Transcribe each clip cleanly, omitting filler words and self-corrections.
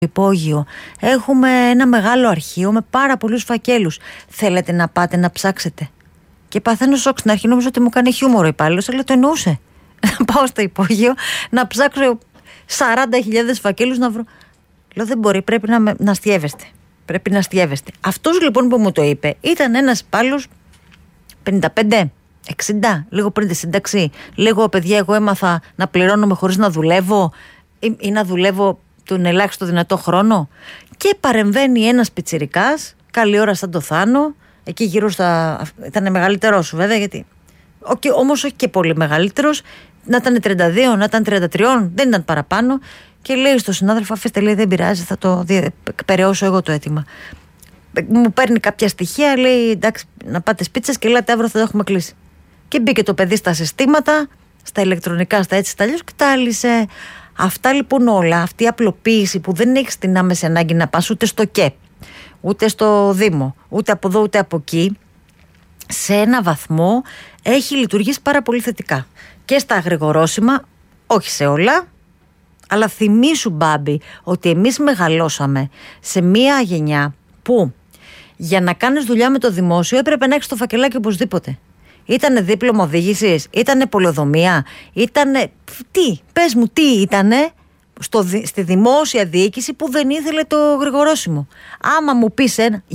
υπόγειο. Έχουμε ένα μεγάλο αρχείο με πάρα πολλούς φακέλους. Θέλετε να πάτε να ψάξετε? Και παθαίνω σοκ στην αρχή, νόμιζα ότι μου κάνει χιούμορο υπάλληλος, αλλά το εννοούσε. Να πάω στο υπόγειο να ψάξω 40.000 φακέλους να βρω. Λέω δεν μπορεί, πρέπει να αστιεύεστε. Πρέπει να αστιεύεστε. Αυτός λοιπόν που μου το είπε ήταν ένας υπάλληλος 55, 60, λίγο πριν τη σύνταξη. Λέγω παιδιά, εγώ έμαθα να πληρώνομαι χωρίς να δουλεύω ή να δουλεύω τον ελάχιστο δυνατό χρόνο. Και παρεμβαίνει ένας πιτσιρικάς, καλή ώρα σαν το Θάνο, εκεί γύρω στα. Ήταν μεγαλύτερός βέβαια, γιατί. Όμως όχι και πολύ μεγαλύτερος, να ήταν 32, να ήταν 33, δεν ήταν παραπάνω. Και λέει στον συνάδελφο, αφήστε, λέει, δεν πειράζει, θα το εκπεραιώσω εγώ το αίτημα. Μου παίρνει κάποια στοιχεία, λέει εντάξει, να πάτε σπίτσες και λέτε αύριο θα το έχουμε κλείσει. Και μπήκε το παιδί στα συστήματα, στα ηλεκτρονικά, στα έτσι, στα αλλιώς και τα άλυσε. Αυτά λοιπόν όλα, αυτή η απλοποίηση που δεν έχεις την άμεση ανάγκη να πας ούτε στο ΚΕΠ, ούτε στο Δήμο, ούτε από εδώ ούτε από εκεί, σε ένα βαθμό έχει λειτουργήσει πάρα πολύ θετικά. Και στα γρηγορώσιμα, όχι σε όλα, αλλά θυμήσου Μπάμπη ότι εμείς μεγαλώσαμε σε μία γενιά που για να κάνεις δουλειά με το δημόσιο έπρεπε να έχεις το φακελάκι οπωσδήποτε. Ήτανε δίπλωμα οδήγησης, ήτανε πολεοδομία, ήτανε. Τι, πες μου, τι ήτανε στη δημόσια διοίκηση που δεν ήθελε το γρηγορώσιμο. Άμα μου πεις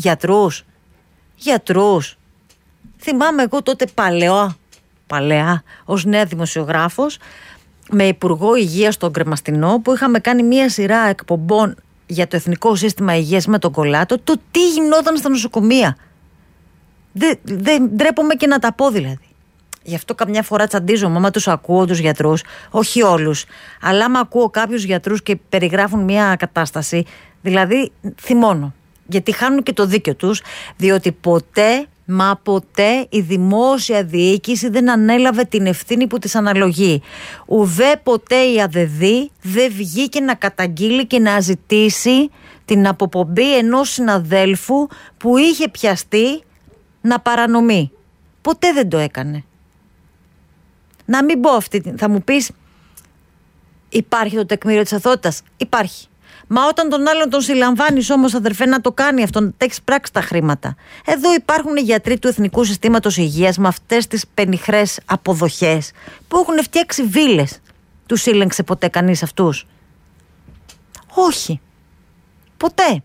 γιατρούς. Θυμάμαι εγώ τότε παλαιά, ως νέα δημοσιογράφος, με Υπουργό Υγείας στον Κρεμαστινό, που είχαμε κάνει μία σειρά εκπομπών για το Εθνικό Σύστημα Υγείας με τον Κολάτο, το τι γινόταν στα νοσοκομεία. Δεν ντρέπομαι και να τα πω δηλαδή. Γι' αυτό καμιά φορά τσαντίζομαι άμα τους ακούω τους γιατρούς, όχι όλους, αλλά άμα ακούω κάποιους γιατρούς και περιγράφουν μια κατάσταση, δηλαδή θυμώνω. Γιατί χάνουν και το δίκιο τους, διότι ποτέ η δημόσια διοίκηση δεν ανέλαβε την ευθύνη που της αναλογεί. Ουδέ ποτέ η ΑΔΔ δεν βγήκε να καταγγείλει και να ζητήσει την αποπομπή ενός συναδέλφου που είχε πιαστεί να παρανομεί. Ποτέ δεν το έκανε. Να μην πω αυτή, θα μου πεις, υπάρχει το τεκμήριο της αθωότητας? Υπάρχει. Μα όταν τον άλλον τον συλλαμβάνεις όμως, αδερφέ, να το κάνει αυτό, να έχεις πράξει τα χρήματα. Εδώ υπάρχουν οι γιατροί του Εθνικού Συστήματος Υγείας με αυτές τις πενιχρές αποδοχές που έχουν φτιάξει βίλες. Τους σύλλεγξε ποτέ κανείς αυτούς? Όχι. Ποτέ.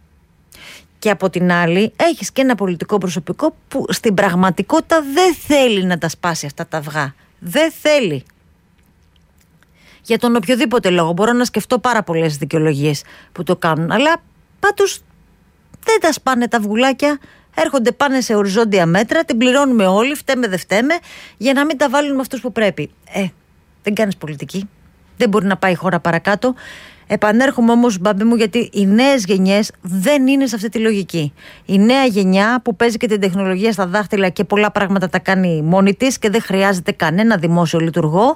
Και από την άλλη έχεις και ένα πολιτικό προσωπικό που στην πραγματικότητα δεν θέλει να τα σπάσει αυτά τα αυγά. Δεν θέλει. Για τον οποιοδήποτε λόγο. Μπορώ να σκεφτώ πάρα πολλές δικαιολογίες που το κάνουν. Αλλά πάντως δεν τα σπάνε τα αυγουλάκια. Έρχονται, πάνε σε οριζόντια μέτρα. Την πληρώνουμε όλοι, φταίμε δεν φταίμε, για να μην τα βάλουν με αυτούς που πρέπει. Δεν κάνεις πολιτική. Δεν μπορεί να πάει η χώρα παρακάτω. Επανέρχομαι όμως, Μπάμπη μου, γιατί οι νέες γενιές δεν είναι σε αυτή τη λογική. Η νέα γενιά που παίζει και την τεχνολογία στα δάχτυλα και πολλά πράγματα τα κάνει μόνη της και δεν χρειάζεται κανένα δημόσιο λειτουργό,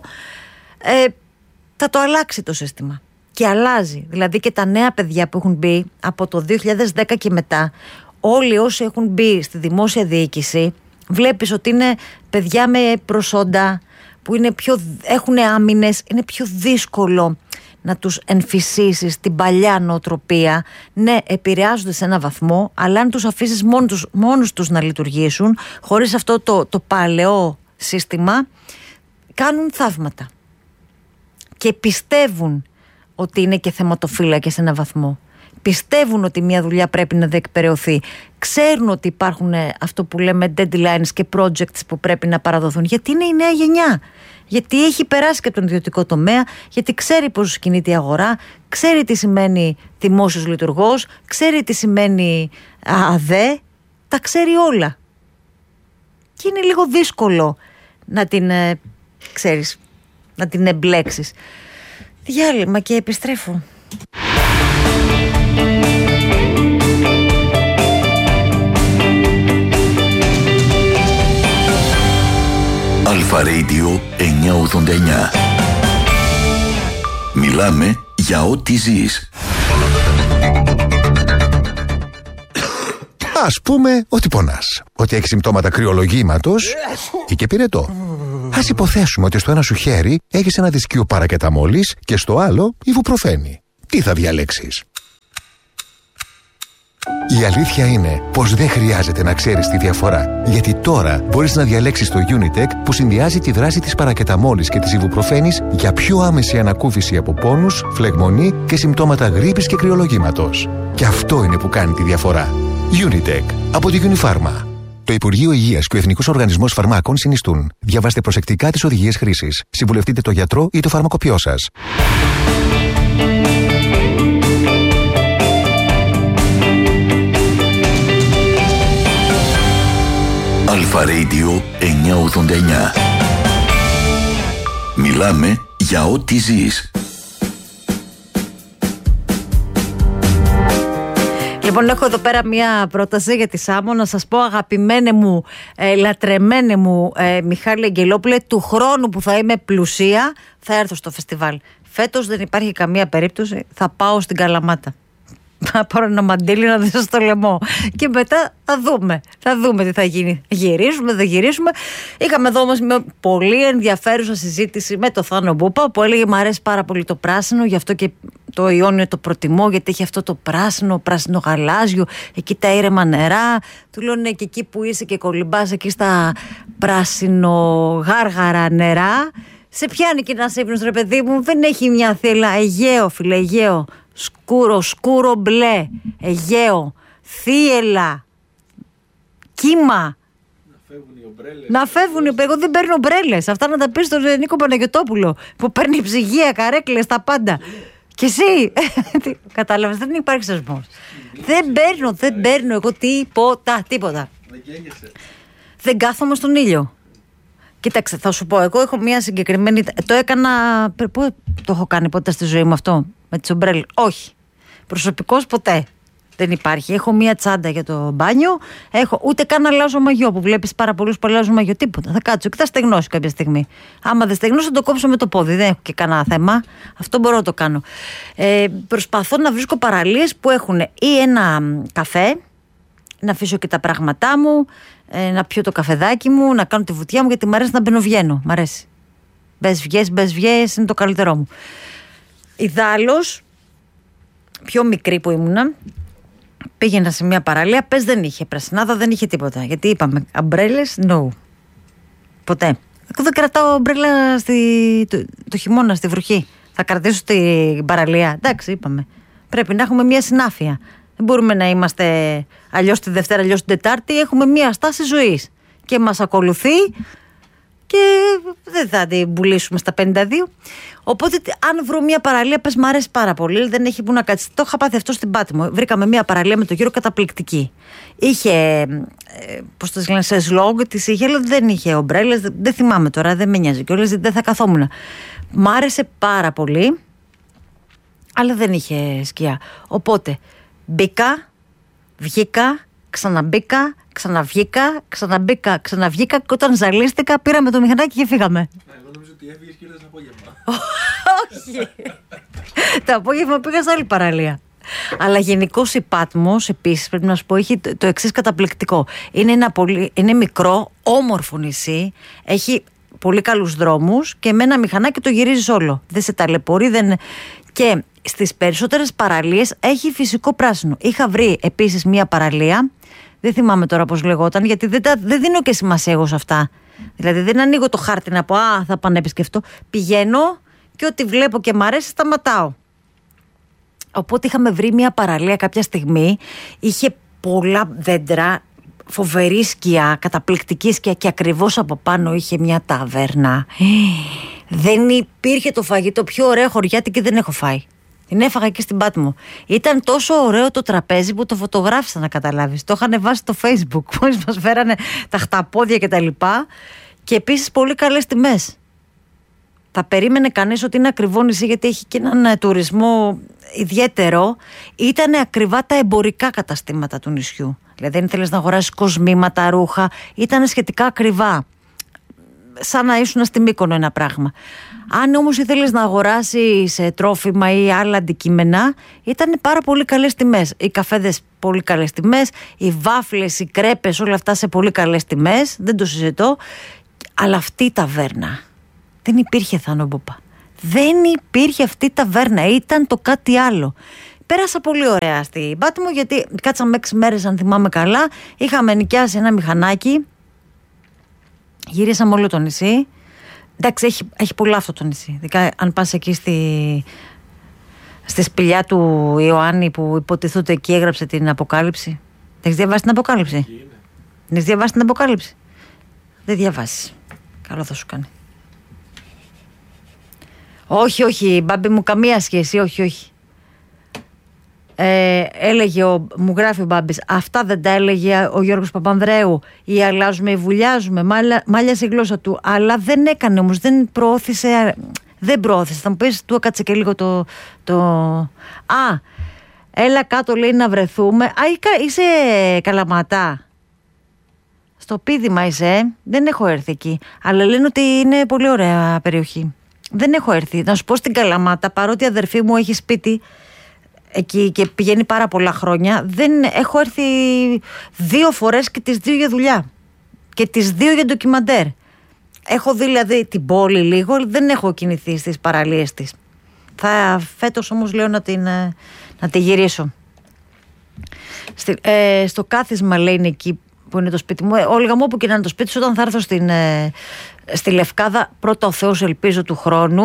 θα το αλλάξει το σύστημα. Και αλλάζει. Δηλαδή και τα νέα παιδιά που έχουν μπει από το 2010 και μετά, όλοι όσοι έχουν μπει στη δημόσια διοίκηση, βλέπεις ότι είναι παιδιά με προσόντα, που έχουν άμυνες, είναι πιο δύσκολο να τους εμφυσίσεις την παλιά νοοτροπία. Ναι, επηρεάζονται σε ένα βαθμό, αλλά αν τους αφήσεις μόνους τους να λειτουργήσουν, χωρίς αυτό το παλαιό σύστημα, κάνουν θαύματα. Και πιστεύουν ότι είναι και θεματοφύλακες σε ένα βαθμό. Πιστεύουν ότι μια δουλειά πρέπει να διεκπεραιωθεί. Ξέρουν ότι υπάρχουν αυτό που λέμε deadlines και projects που πρέπει να παραδοθούν. Γιατί είναι η νέα γενιά. Γιατί έχει περάσει και από τον ιδιωτικό τομέα, γιατί ξέρει πώς κινείται η αγορά, ξέρει τι σημαίνει δημόσιος λειτουργός, ξέρει τι σημαίνει ΑΔΕ, τα ξέρει όλα. Και είναι λίγο δύσκολο να την, να την εμπλέξεις. Διάλειμμα και επιστρέφω. Αλφα Radio 989. Μιλάμε για ό,τι ζεις. Ας πούμε ότι πονάς, ότι έχεις συμπτώματα κρυολογήματος ή και πυρετό. Ας υποθέσουμε ότι στο ένα σου χέρι έχεις ένα δισκείο παρακεταμόλης και στο άλλο ιβουπροφένη. Τι θα διαλέξεις? Η αλήθεια είναι πως δεν χρειάζεται να ξέρεις τη διαφορά. Γιατί τώρα μπορείς να διαλέξεις το Unitec που συνδυάζει τη δράση της παρακεταμόλης και της ιβουπροφένης για πιο άμεση ανακούφιση από πόνους, φλεγμονή και συμπτώματα γρίπης και κρυολογήματος. Και αυτό είναι που κάνει τη διαφορά. Unitec από τη Unifarma. Το Υπουργείο Υγείας και ο Εθνικός Οργανισμός Φαρμάκων συνιστούν. Διαβάστε προσεκτικά τις οδηγίες χρήσης. Συμβουλευτείτε το γιατρό ή το φαρμακοποιό σας. Αλφα Radio 989. Μιλάμε για ό,τι ζεις. Λοιπόν, έχω εδώ πέρα μία πρόταση για τη Σάμο. Να σας πω, αγαπημένε μου, λατρεμένε μου Μιχάλη Αγγελόπουλε, του χρόνου που θα είμαι πλουσία θα έρθω στο φεστιβάλ. Φέτος δεν υπάρχει καμία περίπτωση, θα πάω στην Καλαμάτα. Θα πάρω ένα μαντίλι να δώσω στο λαιμό. Και μετά θα δούμε τι θα γίνει. Γυρίσουμε, δεν γυρίσουμε. Είχαμε εδώ όμως μια πολύ ενδιαφέρουσα συζήτηση με το Θάνο Μπούπα, που έλεγε: μ' αρέσει πάρα πολύ το πράσινο, γι' αυτό και το Ιόνιο το προτιμώ, γιατί έχει αυτό το πράσινο γαλάζιο, εκεί τα ήρεμα νερά. Του λέω: ναι, και εκεί που είσαι και κολυμπάς εκεί στα πράσινο γάργαρα νερά, σε πιάνει και ένας ύπνος, ρε παιδί μου. Δεν έχει μια θύελα. Αιγαίο, φίλε, Αιγαίο. Σκούρο μπλε, Αιγαίο, θύελα, κύμα. Να φεύγουν οι ομπρέλες. Εγώ δεν παίρνω ομπρέλες. Αυτά να τα πεις στον Νίκο Παναγιωτόπουλο, που παίρνει ψυγεία, καρέκλες, τα πάντα. Και εσύ. Κατάλαβες, δεν υπάρχει σεσμός. Δεν παίρνω εγώ τίποτα. Δεν κάθομαι στον ήλιο. Κοίταξε, θα σου πω, εγώ έχω μια συγκεκριμένη. Το έκανα. Το έχω κάνει ποτέ στη ζωή μου αυτό, με τις ομπρέλες? Όχι. Προσωπικός ποτέ. Δεν υπάρχει. Έχω μια τσάντα για το μπάνιο. Ούτε καν αλλάζω μαγιό, που βλέπεις πάρα πολλούς που αλλάζουν μαγιό. Τίποτα. Θα κάτσω και θα στεγνώσει κάποια στιγμή. Άμα δεν στεγνώσει, θα το κόψω με το πόδι. Δεν έχω και κανένα θέμα. Αυτό μπορώ να το κάνω. Προσπαθώ να βρίσκω παραλίες που έχουν ή ένα καφέ, να αφήσω και τα πράγματά μου, να πιω το καφεδάκι μου, να κάνω τη βουτιά μου, γιατί μου αρέσει να μπαινοβγαίνω. Μ' αρέσει. Μπες βγες, είναι το καλύτερό μου. Ιδάλλως, πιο μικρή που ήμουνα, πήγαινα σε μια παραλία, πες δεν είχε πρασινάδα, δεν είχε τίποτα. Γιατί είπαμε, αμπρέλες, no. Ποτέ. Εγώ δεν κρατάω αμπρέλα το χειμώνα, στη βροχή. Θα κρατήσω στην παραλία. Εντάξει, είπαμε. Πρέπει να έχουμε μια συνάφεια. Δεν μπορούμε να είμαστε αλλιώς τη Δευτέρα, αλλιώς την Τετάρτη. Έχουμε μια στάση ζωής. Και μας ακολουθεί και δεν θα την πουλήσουμε στα 52. Οπότε, αν βρω μια παραλία, πες μ' αρέσει πάρα πολύ, δεν έχει που να κάτσει. Το είχα πάθει αυτό στην Πάτμο. Βρήκαμε μια παραλία με το γύρο καταπληκτική. Είχε, πώς το λένε, σε σλόγγ της είχε, αλλά δεν είχε ομπρέλες. Δεν θυμάμαι τώρα, δεν με νοιάζει κιόλας, δεν θα καθόμουν. Μ' άρεσε πάρα πολύ, αλλά δεν είχε σκιά. Οπότε, μπήκα, βγήκα, ξαναμπήκα, ξαναβγήκα και όταν ζαλίστηκα πήραμε το μηχανάκι και φύγαμε. Εγώ νομίζω ότι έφυγες και ήρθες το απόγευμα. Όχι. Το απόγευμα πήγα σε άλλη παραλία. Αλλά γενικώς η Πάτμος, επίσης, πρέπει να σου πω, έχει το εξής καταπληκτικό. Είναι μικρό, όμορφο νησί, έχει πολύ καλούς δρόμους και με ένα μηχανάκι το γυρίζεις όλο. Δεν σε ταλαιπωρεί, και στις περισσότερες παραλίες έχει φυσικό πράσινο. Είχα βρει επίσης μια παραλία, δεν θυμάμαι τώρα πώς λεγόταν, γιατί δεν δίνω και σημασία εγώ σε αυτά. Δηλαδή δεν ανοίγω το χάρτη να πω θα πάω να επισκεφτώ. Πηγαίνω και ό,τι βλέπω και μ' αρέσει σταματάω. Οπότε είχαμε βρει μια παραλία κάποια στιγμή, είχε πολλά δέντρα, φοβερή σκιά, καταπληκτική σκιά και ακριβώς από πάνω είχε μια ταβέρνα. Δεν υπήρχε το φαγητό πιο ωραίο χωριάτικη, δεν έχω φάει. Την έφαγα εκεί στην Πάτμο. Ήταν τόσο ωραίο το τραπέζι που το φωτογράφησα, να καταλάβεις. Το είχαν βάσει στο Facebook, μόλις μας φέρανε τα χταπόδια και τα λοιπά. Και επίσης πολύ καλές τιμές. Θα περίμενε κανείς ότι είναι ακριβό νησί, γιατί έχει και έναν τουρισμό ιδιαίτερο. Ήτανε ακριβά τα εμπορικά καταστήματα του νησιού. Δηλαδή δεν ήθελες να αγοράσεις κοσμήματα, ρούχα. Ήτανε σχετικά ακριβά. Σαν να ήσουν στη Μύκονο ένα πράγμα. Αν όμως ήθελες να αγοράσεις τρόφιμα ή άλλα αντικείμενα, ήταν πάρα πολύ καλές τιμές. Οι καφέδες πολύ καλές τιμές, οι βάφλες, οι κρέπες, όλα αυτά σε πολύ καλές τιμές, δεν το συζητώ. Αλλά αυτή η ταβέρνα δεν υπήρχε, Θάνο Μπούπα. Δεν υπήρχε αυτή η ταβέρνα, ήταν το κάτι άλλο. πέρασα πολύ ωραία στην Πάτμο, γιατί κάτσαμε 6 μέρες, αν θυμάμαι καλά. Είχαμε νοικιάσει ένα μηχανάκι. Γυρίσαμε όλο το νησί. Εντάξει, έχει πολλά αυτό το νησί. Ειδικά αν πας εκεί στη σπηλιά του Ιωάννη που υποτιθούνται εκεί έγραψε την Αποκάλυψη. Έχεις διαβάσει την Αποκάλυψη? Έχεις διαβάσει την Αποκάλυψη? Δεν διαβάσεις. Καλό θα σου κάνει. Όχι, μπάμπη μου, καμία σχέση. Όχι. Έλεγε μου γράφει ο Μπάμπης, αυτά δεν τα έλεγε ο Γιώργος Παπανδρέου, ή αλλάζουμε ή βουλιάζουμε, μάλιασε η γλώσσα του, αλλά δεν έκανε όμως, δεν προώθησε. Θα μου πεις, του έκατσε και λίγο έλα κάτω, λέει, να βρεθούμε. Είσαι Καλαματά? Στο Πίδημα είσαι? Δεν έχω έρθει εκεί, αλλά λένε ότι είναι πολύ ωραία περιοχή. Δεν έχω έρθει. Να σου πω, στην Καλαμάτα, παρότι η αδερφή μου έχει σπίτι εκεί και πηγαίνει πάρα πολλά χρόνια, δεν έχω έρθει 2 φορές και τις 2 για δουλειά και τις 2 για ντοκιμαντέρ. Έχω δει δηλαδή την πόλη λίγο, δεν έχω κινηθεί στις παραλίες της. Φέτος όμως λέω να τη γυρίσω. Στο κάθισμα, λέει, είναι εκεί που είναι το σπίτι μου. Όλγα μου, όπου και να είναι το σπίτι σου, όταν θα έρθω στη Λευκάδα, πρώτα ο Θεός, ελπίζω, του χρόνου,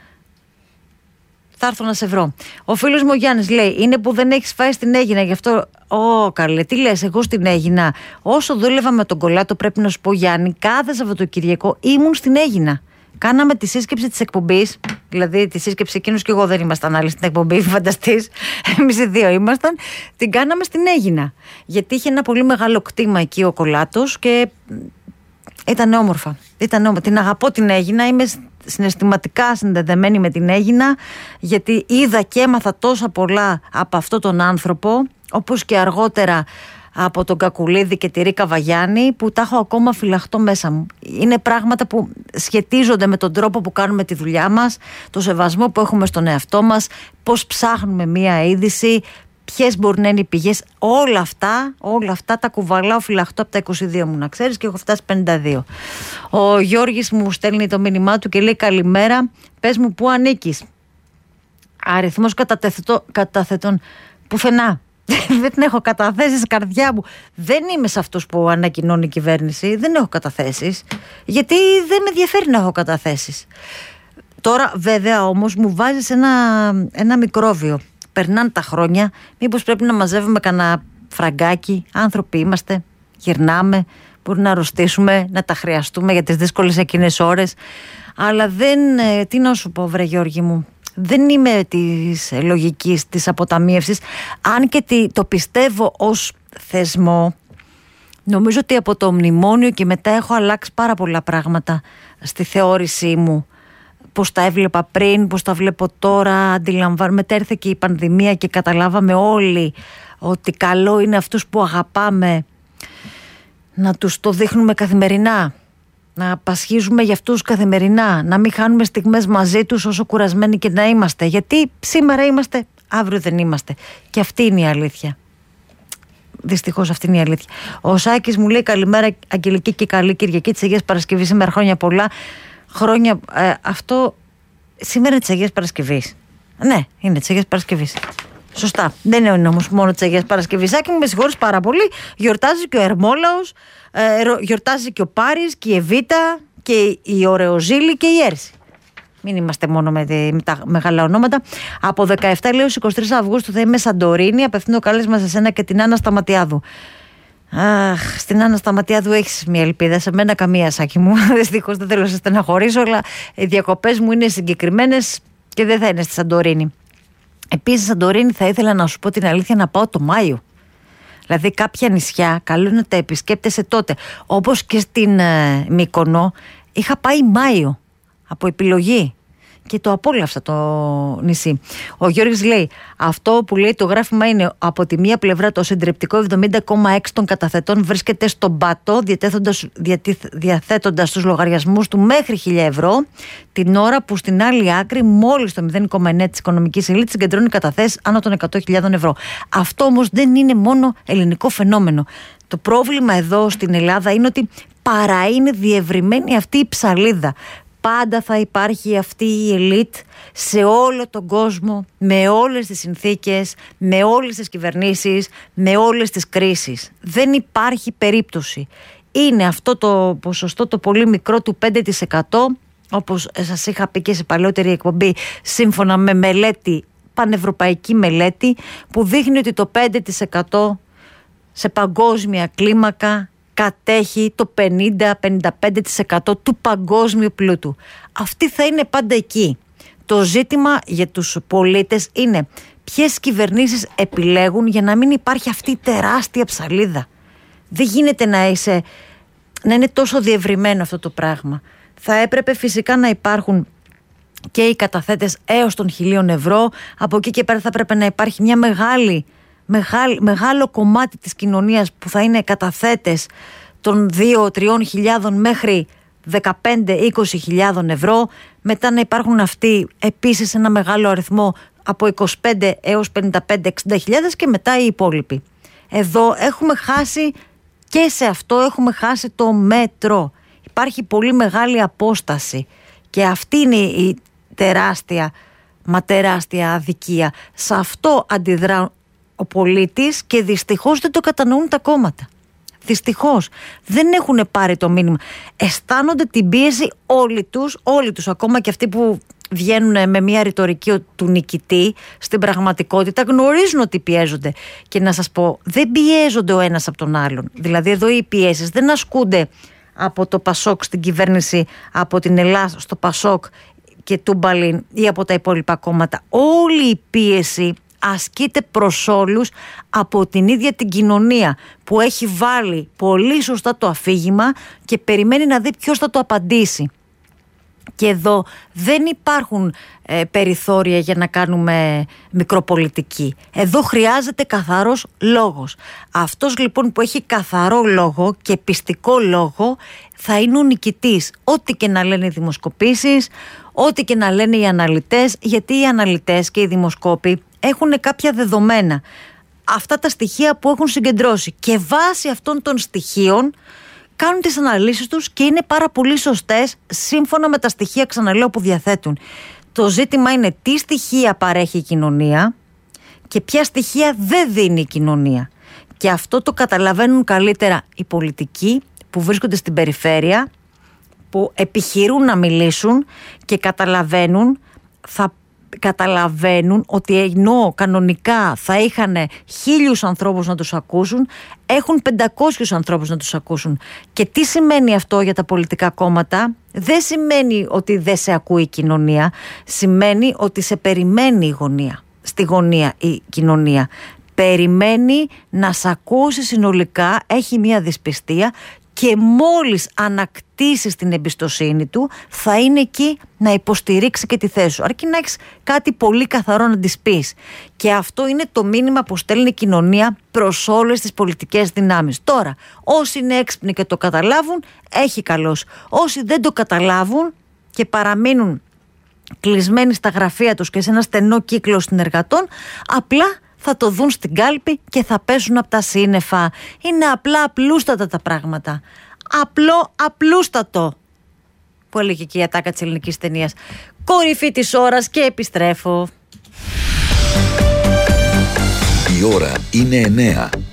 θα έρθω να σε βρω. Ο φίλος μου ο Γιάννης λέει, είναι που δεν έχεις φάει στην Αίγινα, γι' αυτό. Καλέ, τι λες, εγώ στην Αίγινα? Όσο δούλευα με τον Κολάτο, πρέπει να σου πω, Γιάννη, κάθε Σαββατοκυριακό ήμουν στην Αίγινα. Κάναμε τη σύσκεψη της εκπομπής, δηλαδή τη σύσκεψη, εκείνους και εγώ δεν ήμασταν άλλοι στην εκπομπή, φανταστείς. Εμείς οι 2 ήμασταν. Την κάναμε στην Αίγινα. Γιατί είχε ένα πολύ μεγάλο κτήμα εκεί ο Κολάτος και ήταν όμορφα. Την αγαπώ την Αίγινα, είμαι συναισθηματικά συνδεδεμένη με την Αίγινα, γιατί είδα και έμαθα τόσα πολλά από αυτόν τον άνθρωπο, όπως και αργότερα από τον Κακουλίδη και τη Ρίκα Βαγιάννη, που τα έχω ακόμα φυλαχτό μέσα μου. Είναι πράγματα που σχετίζονται με τον τρόπο που κάνουμε τη δουλειά μας, το σεβασμό που έχουμε στον εαυτό μας, πώς ψάχνουμε μία είδηση, ποιες μπορεί να είναι οι πηγές. Όλα αυτά τα κουβαλάω φυλαχτό από τα 22 μου, να ξέρεις, και έχω φτάσει 52. Ο Γιώργης μου στέλνει το μήνυμά του και λέει, καλημέρα, πες μου πού ανήκεις? Αριθμός καταθετών πουθενά. Δεν έχω καταθέσεις, καρδιά μου. Δεν είμαι σε αυτούς που ανακοινώνει η κυβέρνηση. Δεν έχω καταθέσεις, γιατί δεν με ενδιαφέρει να έχω καταθέσεις. Τώρα βέβαια όμως μου βάζεις ένα μικρόβιο. Περνάνε τα χρόνια, μήπως πρέπει να μαζεύουμε κανένα φραγκάκι? Άνθρωποι είμαστε, γυρνάμε, μπορεί να αρρωστήσουμε, να τα χρειαστούμε για τις δύσκολες εκείνες ώρες. Αλλά τι να σου πω, βρε Γιώργη μου, δεν είμαι της λογικής της αποταμίευσης, αν και το πιστεύω ως θεσμό. Νομίζω ότι από το μνημόνιο και μετά έχω αλλάξει πάρα πολλά πράγματα στη θεώρησή μου. Πώς τα έβλεπα πριν, πώς τα βλέπω τώρα, αντιλαμβάνομαι. Μετά ήρθε και η πανδημία και καταλάβαμε όλοι ότι καλό είναι αυτούς που αγαπάμε να τους το δείχνουμε καθημερινά, να πασχίζουμε για αυτούς καθημερινά, να μην χάνουμε στιγμές μαζί τους όσο κουρασμένοι και να είμαστε, γιατί σήμερα είμαστε, αύριο δεν είμαστε, και αυτή είναι η αλήθεια. Δυστυχώς αυτή είναι η αλήθεια. Ο Σάκης μου λέει, καλημέρα Αγγελική και καλή Κυριακή της Αγίας Παρασκευής, σήμερα χρόνια πολλά. Χρόνια, αυτό σήμερα είναι της Αγίας Παρασκευής. Ναι, είναι της Αγίας Παρασκευής. Σωστά. Δεν είναι όμως μόνο της Αγίας Παρασκευής. Άκη μου, με συγχωρείς πάρα πολύ. Γιορτάζει και ο Ερμόλαος, γιορτάζει και ο Πάρης και η Εβίτα και η Ωρεοζήλη και η Έρση. Μην είμαστε μόνο με τα μεγάλα ονόματα. Από 17 έως 23 Αυγούστου θα είμαι Σαντορίνη. Απευθύνω κάλεσμα σε σένα και την Άννα Σταματιάδου. Αχ, στην Άννα Σταματιάδου έχεις μια ελπίδα. Σε μένα καμία, Σάκη μου. Δυστυχώς δεν θέλω να σε στεναχωρήσω, αλλά οι διακοπές μου είναι συγκεκριμένες και δεν θα είναι στη Σαντορίνη. Επίσης, Σαντορίνη, θα ήθελα να σου πω την αλήθεια, να πάω το Μάιο. Δηλαδή, κάποια νησιά καλό είναι να τα επισκέπτεσαι τότε. Όπως και στην Μύκονο, είχα πάει Μάιο από επιλογή και το απόλαυσα το νησί. Ο Γιώργης λέει, αυτό που λέει το γράφημα είναι από τη μία πλευρά το συντριπτικό 70,6 των καταθετών βρίσκεται στον πάτο, διαθέτοντας τους λογαριασμούς του μέχρι 1.000 ευρώ, την ώρα που στην άλλη άκρη μόλις το 0,9 της οικονομικής ελίτ συγκεντρώνει καταθέσεις άνω των 100.000 ευρώ. Αυτό όμως δεν είναι μόνο ελληνικό φαινόμενο. Το πρόβλημα εδώ στην Ελλάδα είναι ότι παρά είναι διευρυμένη αυτή η ψαλίδα. πάντα θα υπάρχει αυτή η ελίτ σε όλο τον κόσμο, με όλες τις συνθήκες, με όλες τις κυβερνήσεις, με όλες τις κρίσεις. Δεν υπάρχει περίπτωση. Είναι αυτό το ποσοστό το πολύ μικρό του 5%, όπως σας είχα πει και σε παλαιότερη εκπομπή, σύμφωνα με μελέτη, πανευρωπαϊκή μελέτη, που δείχνει ότι το 5% σε παγκόσμια κλίμακα κατέχει το 50-55% του παγκόσμιου πλούτου. Αυτή θα είναι πάντα εκεί. Το ζήτημα για τους πολίτες είναι ποιες κυβερνήσεις επιλέγουν για να μην υπάρχει αυτή η τεράστια ψαλίδα. Δεν γίνεται να είναι τόσο διευρυμένο αυτό το πράγμα. Θα έπρεπε φυσικά να υπάρχουν και οι καταθέτες έως των 1.000 ευρώ. Από εκεί και πέρα θα έπρεπε να υπάρχει μια μεγάλο κομμάτι της κοινωνίας που θα είναι καταθέτες των 2-3 χιλιάδων μέχρι 15-20 ευρώ. Μετά να υπάρχουν αυτοί επίσης ένα μεγάλο αριθμό από 25 έως 55-60 χιλιάδες και μετά οι υπόλοιποι. Εδώ έχουμε χάσει, και σε αυτό έχουμε χάσει το μέτρο. Υπάρχει πολύ μεγάλη απόσταση και αυτή είναι η τεράστια αδικία. Σε αυτό αντιδρά ο πολίτης και δυστυχώς δεν το κατανοούν τα κόμματα. Δυστυχώς δεν έχουν πάρει το μήνυμα. Αισθάνονται την πίεση όλοι τους, ακόμα και αυτοί που βγαίνουν με μια ρητορική του νικητή, στην πραγματικότητα γνωρίζουν ότι πιέζονται. Και να σας πω, δεν πιέζονται ο ένας από τον άλλον. Δηλαδή εδώ οι πιέσεις δεν ασκούνται από το Πασόκ στην κυβέρνηση, από την Ελλάδα στο Πασόκ και Τούμπαλιν ή από τα υπόλοιπα κόμματα. Όλη η πίεση ασκείται προς όλους από την ίδια την κοινωνία που έχει βάλει πολύ σωστά το αφήγημα και περιμένει να δει ποιος θα το απαντήσει. Και εδώ δεν υπάρχουν περιθώρια για να κάνουμε μικροπολιτική. Εδώ χρειάζεται καθαρός λόγος. Αυτός λοιπόν που έχει καθαρό λόγο και πιστικό λόγο θα είναι ο νικητής. Ό,τι και να λένε οι δημοσκοπήσεις, ό,τι και να λένε οι αναλυτές, γιατί οι αναλυτές και οι δημοσκόποι έχουν κάποια δεδομένα. Αυτά τα στοιχεία που έχουν συγκεντρώσει και βάσει αυτών των στοιχείων κάνουν τις αναλύσεις τους και είναι πάρα πολύ σωστές σύμφωνα με τα στοιχεία, ξαναλέω, που διαθέτουν. Το ζήτημα είναι τι στοιχεία παρέχει η κοινωνία και ποια στοιχεία δεν δίνει η κοινωνία. Και αυτό το καταλαβαίνουν καλύτερα οι πολιτικοί που βρίσκονται στην περιφέρεια, που επιχειρούν να μιλήσουν και καταλαβαίνουν ότι ενώ κανονικά θα είχαν 1.000 ανθρώπους να τους ακούσουν, έχουν 500 ανθρώπους να τους ακούσουν. Και τι σημαίνει αυτό για τα πολιτικά κόμματα? Δεν σημαίνει ότι δεν σε ακούει η κοινωνία, σημαίνει ότι σε περιμένει στη γωνία η κοινωνία. Περιμένει να σε ακούσει συνολικά, έχει μια δυσπιστία και μόλις ανακτήσεις την εμπιστοσύνη του θα είναι εκεί να υποστηρίξει και τη θέση σου, αρκεί να έχεις κάτι πολύ καθαρό να της πεις. Και αυτό είναι το μήνυμα που στέλνει η κοινωνία προς όλες τις πολιτικές δυνάμεις. Τώρα, όσοι είναι έξυπνοι και το καταλάβουν, έχει καλώς. Όσοι δεν το καταλάβουν και παραμείνουν κλεισμένοι στα γραφεία τους και σε ένα στενό κύκλο συνεργατών, απλά θα το δουν στην κάλπη και θα πέσουν από τα σύννεφα. Είναι απλούστατα τα πράγματα. Απλούστατο, που έλεγε και η ατάκα της ελληνικής ταινίας. Κορυφή της ώρας και επιστρέφω. Η ώρα είναι 9.